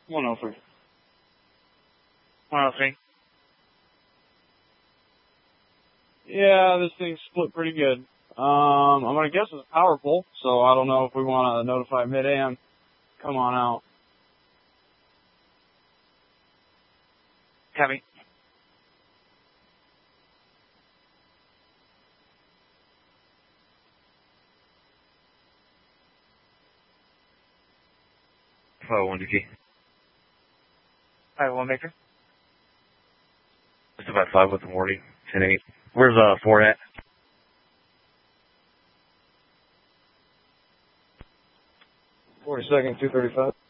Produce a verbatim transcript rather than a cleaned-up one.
one oh three. one oh three. Yeah, this thing's split pretty good. Um, I'm going to guess it's a power pole, so I don't know if we want to notify mid-A M. Come on out. Copy. five one D K. five one Victor. It's about five with the morning. ten eight. Where's uh Ford at? forty-second, two thirty-five.